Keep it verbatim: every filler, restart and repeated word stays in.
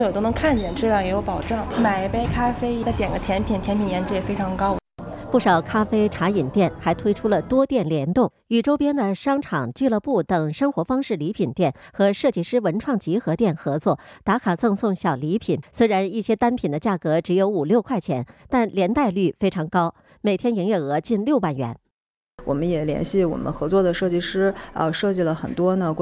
有都能看见，质量也有保障。买一杯咖啡，再点个甜品，甜品颜值也非常高。 不少咖啡茶饮店还推出了多店联动，与周边的商场、俱乐部等生活方式礼品店和设计师文创集合店合作，打卡赠送小礼品。虽然一些单品的价格只有五六块钱，但连带率非常高，每天营业额近六万元。 我们也联系我们合作的设计师，呃，设计了很多呢。